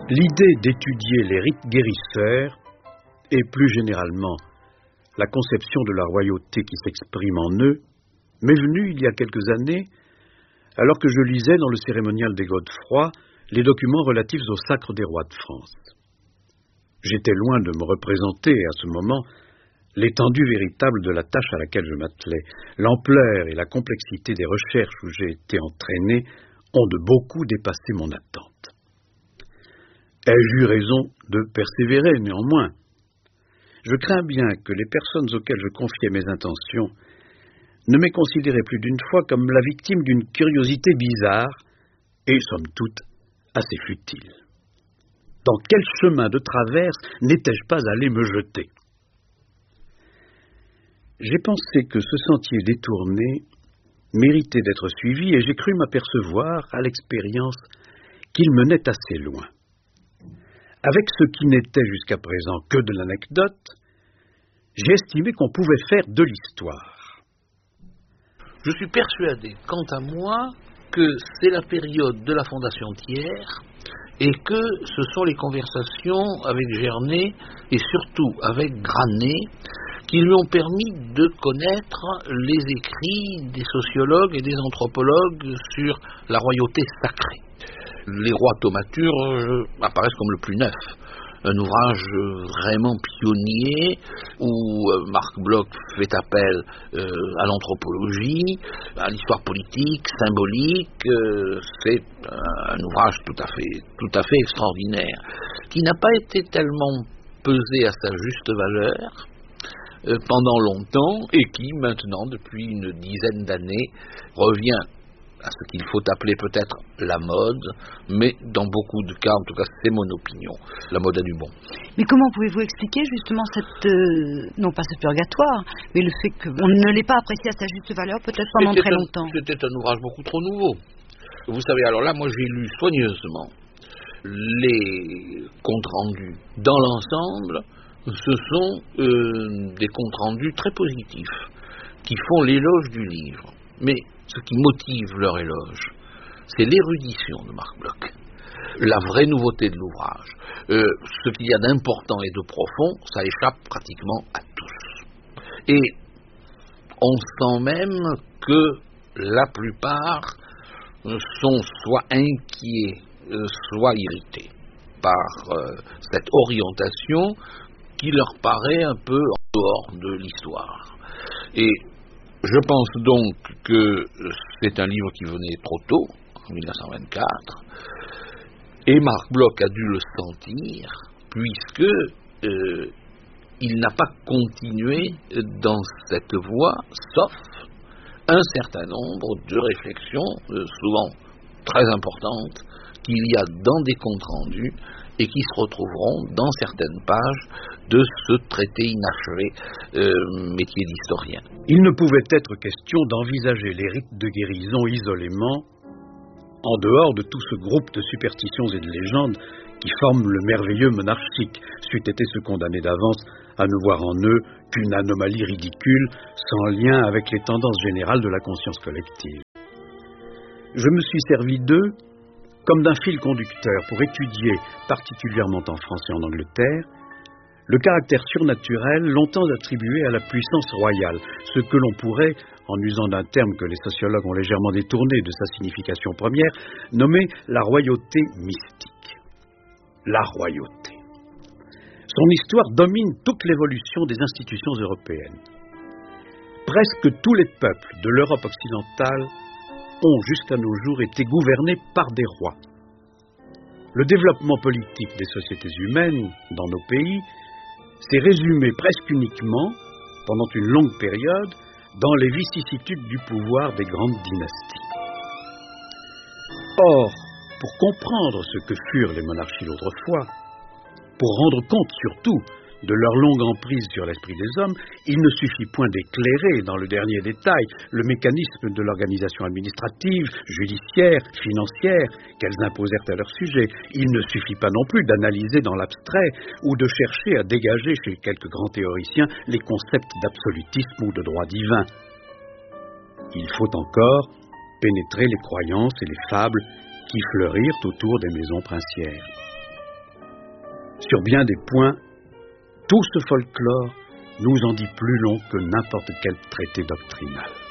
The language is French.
L'idée d'étudier les rites guérisseurs et plus généralement la conception de la royauté qui s'exprime en eux m'est venue il y a quelques années alors que je lisais dans le cérémonial des Godefroy les documents relatifs au sacre des rois de France. J'étais loin de me représenter à ce moment l'étendue véritable de la tâche à laquelle je m'attelais. L'ampleur et la complexité des recherches où j'ai été entraîné ont de beaucoup dépassé mon attente. Ai-je eu raison de persévérer néanmoins? Je crains bien que les personnes auxquelles je confiais mes intentions ne m'aient considéré plus d'une fois comme la victime d'une curiosité bizarre et, somme toute, assez futile. Dans quel chemin de traverse n'étais-je pas allé me jeter? J'ai pensé que ce sentier détourné méritait d'être suivi et j'ai cru m'apercevoir, à l'expérience, qu'il menait assez loin. Avec ce qui n'était jusqu'à présent que de l'anecdote, j'ai estimé qu'on pouvait faire de l'histoire. Je suis persuadé, quant à moi, que c'est la période de la Fondation Thiers et que ce sont les conversations avec Gernet et surtout avec Granet qui lui ont permis de connaître les écrits des sociologues et des anthropologues sur la royauté sacrée. Les rois thaumaturges apparaissent comme le plus neuf. Un ouvrage vraiment pionnier où Marc Bloch fait appel à l'anthropologie, à l'histoire politique, symbolique. C'est un ouvrage tout à fait extraordinaire, qui n'a pas été tellement pesé à sa juste valeur pendant longtemps et qui maintenant, depuis une dizaine d'années, revient à ce qu'il faut appeler peut-être la mode, mais dans beaucoup de cas, en tout cas c'est mon opinion, la mode a du bon. Mais comment pouvez-vous expliquer justement non pas ce purgatoire, mais le fait qu'on ne l'ait pas apprécié à sa juste valeur, peut-être pendant très longtemps? C'était un ouvrage beaucoup trop nouveau. Vous savez, alors là, moi j'ai lu soigneusement les comptes rendus. Dans l'ensemble, ce sont des comptes rendus très positifs, qui font l'éloge du livre. Mais ce qui motive leur éloge, c'est l'érudition de Marc Bloch, la vraie nouveauté de l'ouvrage. Ce qu'il y a d'important et de profond, ça échappe pratiquement à tous. Et on sent même que la plupart sont soit inquiets, soit irrités par cette orientation qui leur paraît un peu en dehors de l'histoire. Et je pense donc que c'est un livre qui venait trop tôt, en 1924, et Marc Bloch a dû le sentir, puisque il n'a pas continué dans cette voie, sauf un certain nombre de réflexions, souvent très importantes, qu'il y a dans des comptes rendus, et qui se retrouveront dans certaines pages de ce traité inachevé, métier d'historien. Il ne pouvait être question d'envisager les rites de guérison isolément, en dehors de tout ce groupe de superstitions et de légendes qui forment le merveilleux monarchique, c'eût été se condamner d'avance à ne voir en eux qu'une anomalie ridicule, sans lien avec les tendances générales de la conscience collective. Je me suis servi d'eux comme d'un fil conducteur pour étudier, particulièrement en France et en Angleterre, le caractère surnaturel longtemps attribué à la puissance royale, ce que l'on pourrait, en usant d'un terme que les sociologues ont légèrement détourné de sa signification première, nommer la royauté mystique. La royauté. Son histoire domine toute l'évolution des institutions européennes. Presque tous les peuples de l'Europe occidentale ont jusqu'à nos jours été gouvernés par des rois. Le développement politique des sociétés humaines dans nos pays s'est résumé presque uniquement, pendant une longue période, dans les vicissitudes du pouvoir des grandes dynasties. Or, pour comprendre ce que furent les monarchies d'autrefois, pour rendre compte surtout de leur longue emprise sur l'esprit des hommes, il ne suffit point d'éclairer dans le dernier détail le mécanisme de l'organisation administrative, judiciaire, financière qu'elles imposèrent à leur sujet. Il ne suffit pas non plus d'analyser dans l'abstrait ou de chercher à dégager chez quelques grands théoriciens les concepts d'absolutisme ou de droit divin. Il faut encore pénétrer les croyances et les fables qui fleurirent autour des maisons princières. Sur bien des points, tout ce folklore nous en dit plus long que n'importe quel traité doctrinal.